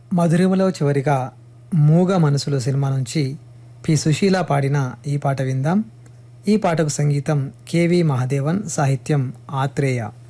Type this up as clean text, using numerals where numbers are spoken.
మధురిమలో చివరిగా మూగ మనసులు సినిమా నుంచి పి సుశీల పాడిన ఈ పాట విందాం. ఈ పాటకు సంగీతం కెవి మహదేవన్, సాహిత్యం ఆత్రేయ.